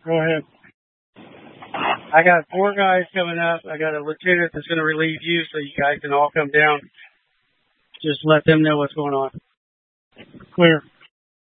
Go ahead. I got 4 guys coming up. I got a lieutenant that's going to relieve you, so you guys can all come down. Just let them know what's going on. Clear.